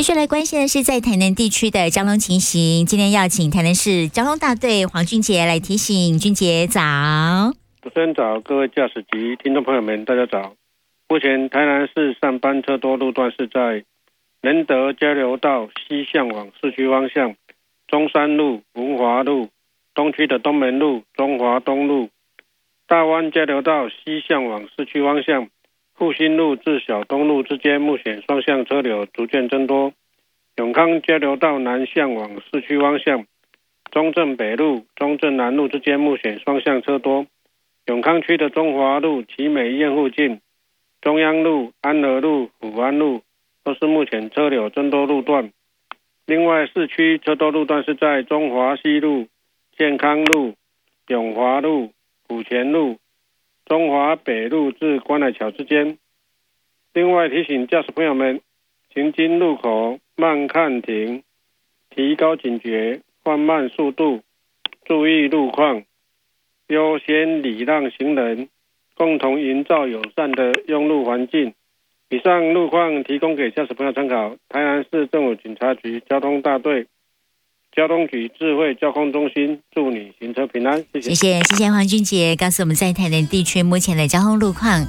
续来关心的是在台南地区的交通情形。今天要请台南市交通大队黄俊杰来提醒。俊杰早。 主持人早，各位驾驶及听众朋友们大家早。目前台南市上班车多路段是在仁德交流道西向往市区方向，中山路、文华路、东区的东门路、中华东路，大湾交流道西向往市区方向，复兴路至小东路之间目前双向车流逐渐增多。永康交流道南向往市区方向，中正北路、中正南路之间目前双向车多。永康区的中华路、奇美医院附近，中央路、安和路、福安路都是目前车流增多路段。另外，市区车多路段是在中华西路、健康路、永华路、府前路、中华北路至关海桥之间。另外提醒驾驶朋友们，行经路口慢看停，提高警觉，放慢速度，注意路况，优先礼让行人，共同营造友善的用路环境。以上路况提供给驾驶朋友参考。台南市政府警察局交通大队交通局智慧交通中心，祝你行车平安。谢谢。 谢谢黄俊杰告诉我们在台南地区目前的交通路况。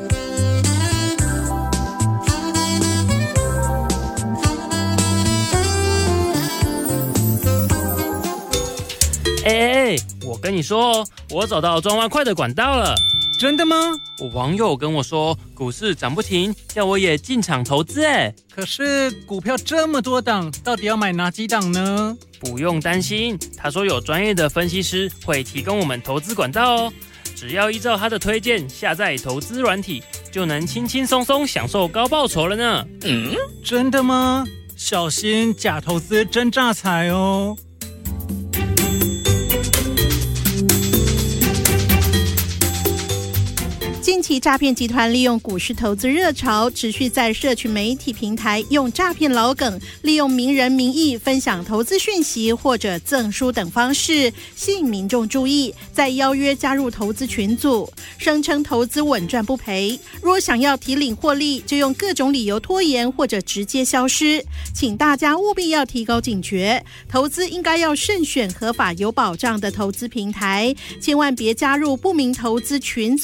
我跟你说，我找到赚外快的管道了。 真的吗？ 我网友跟我说，股市涨不停，叫我也进场投资。 可是股票这么多档，到底要买哪几档呢？ 不用担心，他说有专业的分析师会提供我们投资管道哦。只要依照他的推荐下载投资软体，就能轻轻松松享受高报酬了呢。 真的吗？小心假投资真诈财哦。 近期诈骗集团利用股市投资热潮，持续在社群媒体平台用诈骗老梗，利用名人名义分享投资讯息或者赠书等方式，吸引民众注意，再邀约加入投资群组，声称投资稳赚不赔。若想要提领获利，就用各种理由拖延或者直接消失。请大家务必要提高警觉，投资应该要慎选合法有保障的投资平台，千万别加入不明投资群组。